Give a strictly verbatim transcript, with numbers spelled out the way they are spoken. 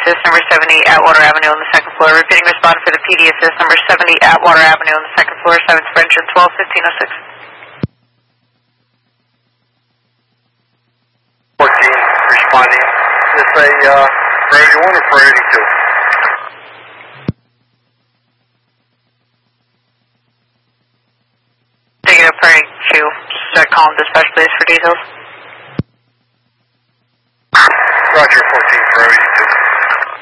assist number seventy Atwater Avenue on the second floor. Repeating respond for the P D assist number seventy Atwater Avenue on the second floor, seventh French and twelve fifteen oh six. fourteen, responding. It's a uh, priority one or priority two? Taking a priority two. Just uh, calling dispatch please for details.